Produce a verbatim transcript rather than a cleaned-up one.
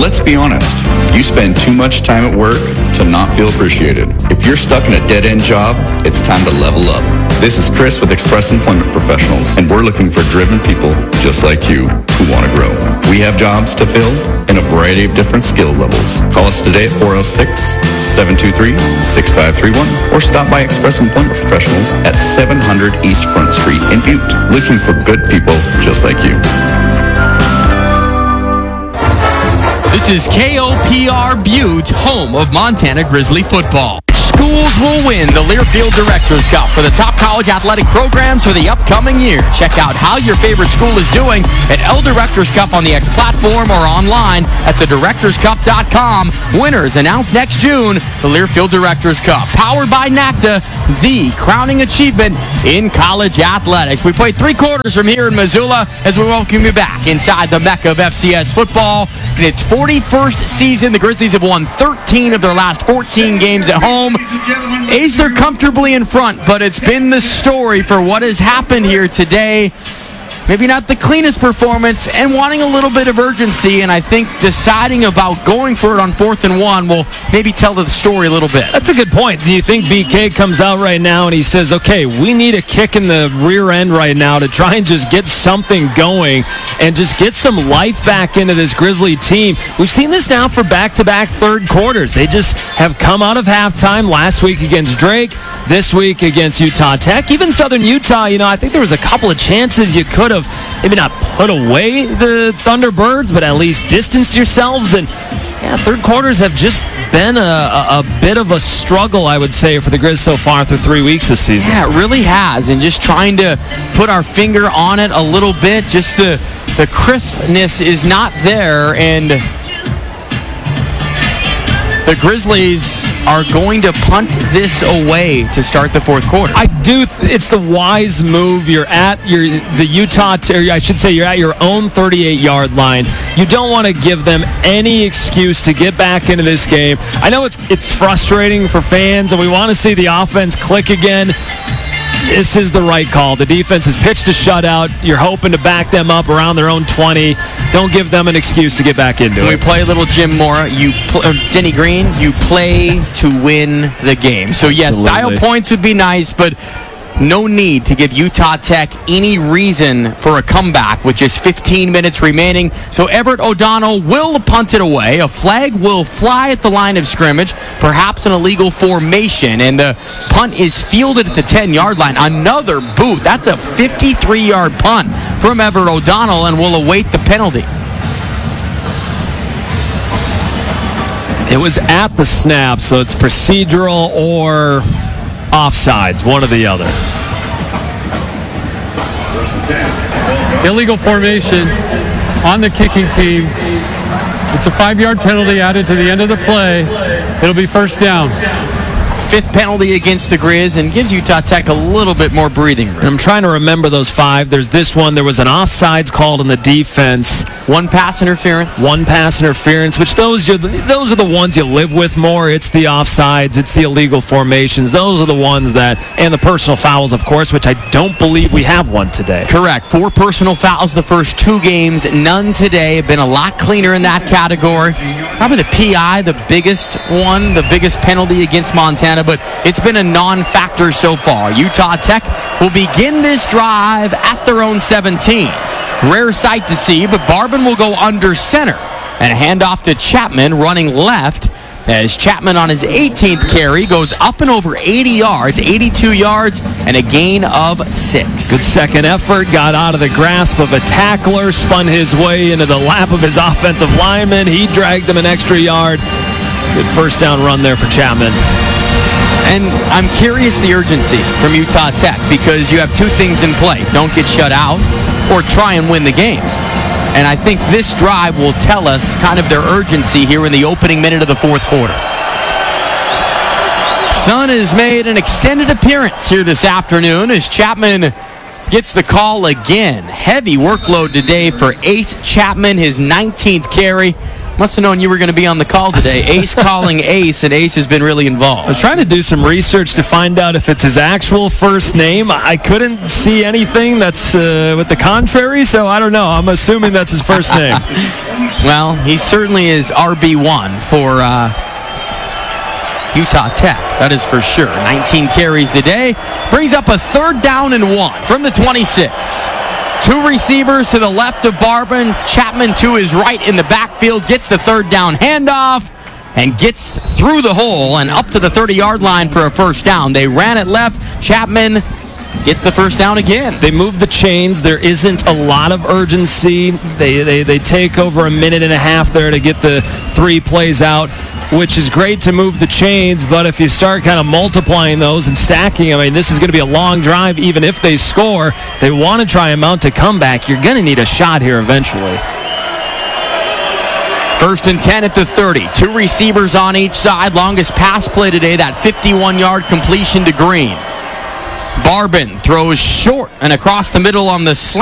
Let's be honest, you spend too much time at work to not feel appreciated. If you're stuck in a dead-end job, it's time to level up. This is Chris with Express Employment Professionals, and we're looking for driven people just like you who want to grow. We have jobs to fill in a variety of different skill levels. Call us today at four oh six, seven two three, six five three one or stop by Express Employment Professionals at seven hundred East Front Street in Butte. Looking for good people just like you. This is K O P R Butte, home of Montana Grizzly football. Schools will win the Learfield Directors Cup for the top college athletic programs for the upcoming year. Check out how your favorite school is doing at L Directors Cup on the X platform or online at the directors cup dot com. Winners announced next June. The Learfield Directors Cup, powered by NACDA, the crowning achievement in college athletics. We play three quarters from here in Missoula as we welcome you back inside the Mecca of F C S football. In its forty-first season, the Grizzlies have won thirteen of their last fourteen games at home. A's, they're comfortably in front, but it's been the story for what has happened here today. Maybe not the cleanest performance and wanting a little bit of urgency, and I think deciding about going for it on fourth and one will maybe tell the story a little bit. That's a good point. Do you think B K comes out right now and he says, okay, we need a kick in the rear end right now to try and just get something going and just get some life back into this Grizzly team? We've seen this now for back-to-back third quarters. They just have come out of halftime last week against Drake, this week against Utah Tech. Even Southern Utah, you know, I think there was a couple of chances you could have maybe not put away the Thunderbirds, but at least distanced yourselves. And yeah, third quarters have just been a, a, a bit of a struggle, I would say, for the Grizz so far through three weeks this season. Yeah, it really has. And just trying to put our finger on it a little bit, just the the crispness is not there. And the Grizzlies are going to punt this away to start the fourth quarter. I do. Th- it's the wise move. You're at your the Utah, ter- I should say, you're at your own thirty-eight-yard line. You don't want to give them any excuse to get back into this game. I know it's it's frustrating for fans, and we want to see the offense click again. This is the right call. The defense has pitched a shutout. You're hoping to back them up around their own twenty. Don't give them an excuse to get back into we it. We play a little Jim Mora. You pl- uh, Denny Green, you play to win the game. So, yes, Absolutely. style points would be nice, but no need to give Utah Tech any reason for a comeback with just fifteen minutes remaining. So Everett O'Donnell will punt it away. A flag will fly at the line of scrimmage, perhaps an illegal formation, and the punt is fielded at the ten-yard line. Another boot. That's a fifty-three-yard punt from Everett O'Donnell, and will await the penalty. It was at the snap, so it's procedural or offsides, one or the other. Illegal formation on the kicking team. It's a five-yard penalty added to the end of the play. It'll be first down. Fifth penalty against the Grizz and gives Utah Tech a little bit more breathing room. I'm trying to remember those five. There's this one. There was an offsides called in the defense. One pass interference. One pass interference, which those are the, those are the ones you live with more. It's the offsides. It's the illegal formations. Those are the ones that, and the personal fouls, of course, which I don't believe we have one today. Correct. Four personal fouls the first two games. None today. Been a lot cleaner in that category. Probably the P I, the biggest one, the biggest penalty against Montana, but it's been a non-factor so far. Utah Tech will begin this drive at their own seventeen. Rare sight to see, but Barban will go under center and a handoff to Chapman running left as Chapman on his eighteenth carry goes up and over eighty yards, eighty-two yards, and a gain of six. Good second effort, got out of the grasp of a tackler, spun his way into the lap of his offensive lineman. He dragged him an extra yard. Good first down run there for Chapman. And I'm curious the urgency from Utah Tech because you have two things in play. Don't get shut out or try and win the game. And I think this drive will tell us kind of their urgency here in the opening minute of the fourth quarter. Sun has made an extended appearance here this afternoon as Chapman gets the call again. Heavy workload today for Ace Chapman, his nineteenth carry. Must have known you were going to be on the call today. Ace calling Ace, and Ace has been really I involved. was trying to do some research to find out if it's his actual first name. I couldn't see anything that's uh, with the contrary, so I don't know. I'm assuming that's his first name. Well, he certainly is R B one for uh, Utah Tech. That is for sure. nineteen carries today. Brings up a third down and one from the twenty-six. Two receivers to the left of Barbin. Chapman to his right in the backfield. Gets the third down handoff and gets through the hole and up to the thirty-yard line for a first down. They ran it left. Chapman gets the first down again. They move the chains. There isn't a lot of urgency. They, they, they take over a minute and a half there to get the three plays out, which is great to move the chains, but if you start kind of multiplying those and stacking, I mean, this is going to be a long drive. Even if they score, if they want to try and mount a comeback, you're going to need a shot here eventually. First and ten at the thirty. Two receivers on each side. Longest pass play today, that fifty-one-yard completion to Green. Barbin throws short and across the middle on the slant.